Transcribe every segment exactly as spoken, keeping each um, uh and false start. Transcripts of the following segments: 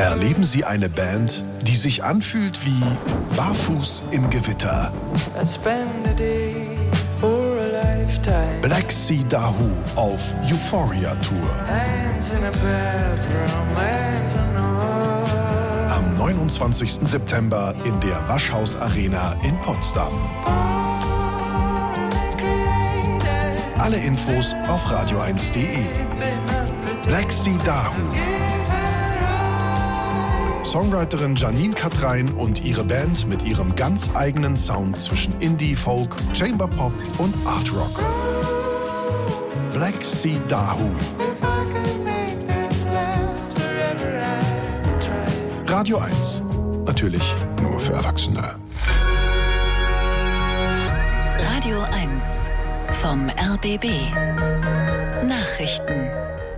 Erleben Sie eine Band, die sich anfühlt wie Barfuß im Gewitter. Black Sea Dahoo auf Euphoria Tour. Am neunundzwanzigsten September in der Waschhaus Arena in Potsdam. Alle Infos auf radio eins punkt de. Black Sea Dahoo. Songwriterin Janine Katrein und ihre Band mit ihrem ganz eigenen Sound zwischen Indie, Folk, Chamber Pop und Art Rock. Black Sea Dahoo. Radio eins. Natürlich nur für Erwachsene. Radio eins vom R B B. Nachrichten.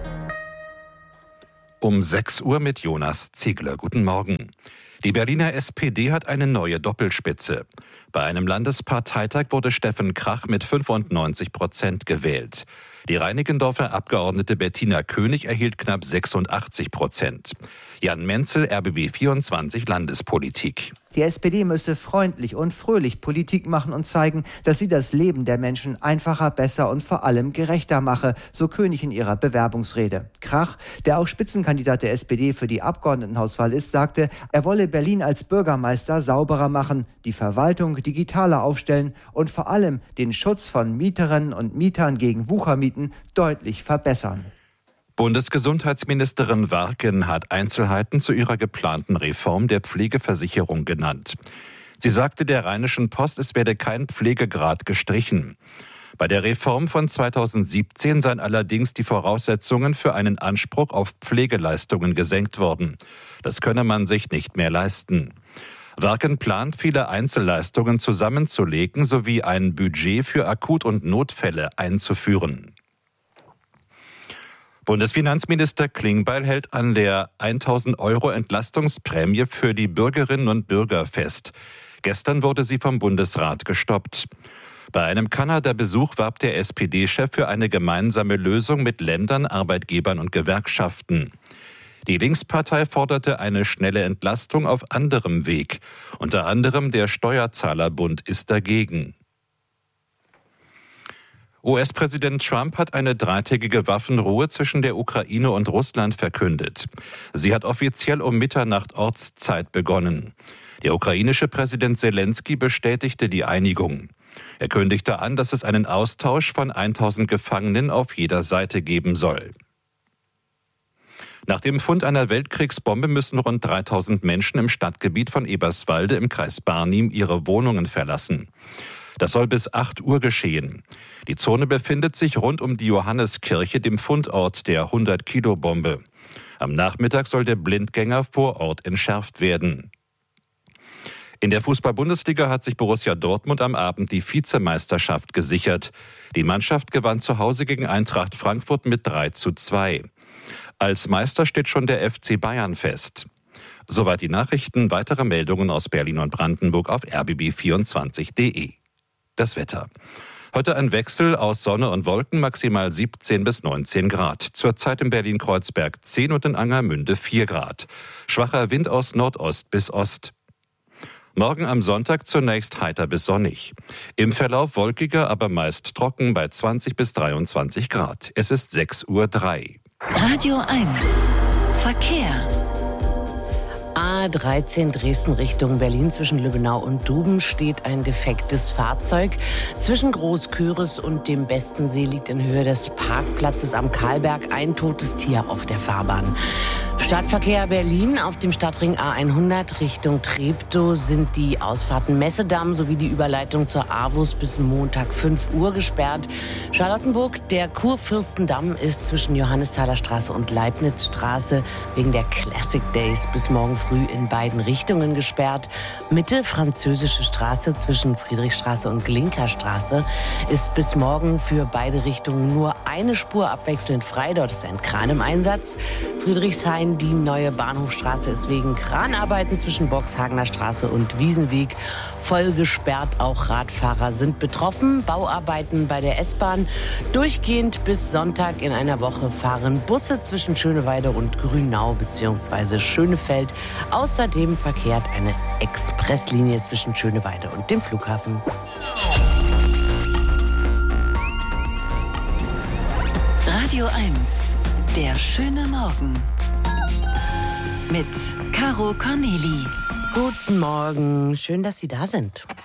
Um sechs Uhr mit Jonas Ziegler. Guten Morgen. Die Berliner S P D hat eine neue Doppelspitze. Bei einem Landesparteitag wurde Steffen Krach mit fünfundneunzig Prozent gewählt. Die Reinickendorfer Abgeordnete Bettina König erhielt knapp sechsundachtzig Prozent. Jan Menzel, R B B vierundzwanzig Landespolitik. Die S P D müsse freundlich und fröhlich Politik machen und zeigen, dass sie das Leben der Menschen einfacher, besser und vor allem gerechter mache, so König in ihrer Bewerbungsrede. Krach, der auch Spitzenkandidat der S P D für die Abgeordnetenhauswahl ist, sagte, er wolle Berlin als Bürgermeister sauberer machen, die Verwaltung digitaler aufstellen und vor allem den Schutz von Mieterinnen und Mietern gegen Wuchermieten deutlich verbessern. Bundesgesundheitsministerin Warken hat Einzelheiten zu ihrer geplanten Reform der Pflegeversicherung genannt. Sie sagte der Rheinischen Post, es werde kein Pflegegrad gestrichen. Bei der Reform von zweitausendsiebzehn seien allerdings die Voraussetzungen für einen Anspruch auf Pflegeleistungen gesenkt worden. Das könne man sich nicht mehr leisten. Warken plant, viele Einzelleistungen zusammenzulegen sowie ein Budget für Akut- und Notfälle einzuführen. Bundesfinanzminister Klingbeil hält an der tausend Euro Entlastungsprämie für die Bürgerinnen und Bürger fest. Gestern wurde sie vom Bundesrat gestoppt. Bei einem Kanada-Besuch warb der S P D-Chef für eine gemeinsame Lösung mit Ländern, Arbeitgebern und Gewerkschaften. Die Linkspartei forderte eine schnelle Entlastung auf anderem Weg. Unter anderem der Steuerzahlerbund ist dagegen. U S-Präsident Trump hat eine dreitägige Waffenruhe zwischen der Ukraine und Russland verkündet. Sie hat offiziell um Mitternacht Ortszeit begonnen. Der ukrainische Präsident Selenskyj bestätigte die Einigung. Er kündigte an, dass es einen Austausch von tausend Gefangenen auf jeder Seite geben soll. Nach dem Fund einer Weltkriegsbombe müssen rund dreitausend Menschen im Stadtgebiet von Eberswalde im Kreis Barnim ihre Wohnungen verlassen. Das soll bis acht Uhr geschehen. Die Zone befindet sich rund um die Johanneskirche, dem Fundort der hundert-Kilo-Bombe. Am Nachmittag soll der Blindgänger vor Ort entschärft werden. In der Fußball-Bundesliga hat sich Borussia Dortmund am Abend die Vizemeisterschaft gesichert. Die Mannschaft gewann zu Hause gegen Eintracht Frankfurt mit drei zu zwei. Als Meister steht schon der F C Bayern fest. Soweit die Nachrichten. Weitere Meldungen aus Berlin und Brandenburg auf r b b vierundzwanzig punkt de. Das Wetter. Heute ein Wechsel aus Sonne und Wolken, maximal siebzehn bis neunzehn Grad. Zurzeit in Berlin-Kreuzberg zehn und in Angermünde vier Grad. Schwacher Wind aus Nordost bis Ost. Morgen am Sonntag zunächst heiter bis sonnig. Im Verlauf wolkiger, aber meist trocken bei zwanzig bis dreiundzwanzig Grad. Es ist sechs Uhr drei. Radio eins. Verkehr. A dreizehn Dresden Richtung Berlin zwischen Lübbenau und Duben steht ein defektes Fahrzeug. Zwischen Großköris und dem Bestensee liegt in Höhe des Parkplatzes am Karlberg ein totes Tier auf der Fahrbahn. Stadtverkehr Berlin auf dem Stadtring A hundert Richtung Treptow sind die Ausfahrten Messedamm sowie die Überleitung zur AWUS bis Montag fünf Uhr gesperrt. Charlottenburg, der Kurfürstendamm ist zwischen Johannesthaler Straße und Leibnizstraße wegen der Classic Days bis morgen früh in beiden Richtungen gesperrt. Mitte Französische Straße zwischen Friedrichstraße und Glinkerstraße ist bis morgen für beide Richtungen nur eine Spur abwechselnd frei. Dort ist ein Kran im Einsatz. Friedrichshain Die neue Bahnhofstraße ist wegen Kranarbeiten zwischen Boxhagener Straße und Wiesenweg voll gesperrt. Auch Radfahrer sind betroffen. Bauarbeiten bei der S-Bahn. Durchgehend bis Sonntag in einer Woche fahren Busse zwischen Schöneweide und Grünau bzw. Schönefeld. Außerdem verkehrt eine Expresslinie zwischen Schöneweide und dem Flughafen. Radio eins, der schöne Morgen. Mit Caro Corneli. Guten Morgen, schön, dass Sie da sind.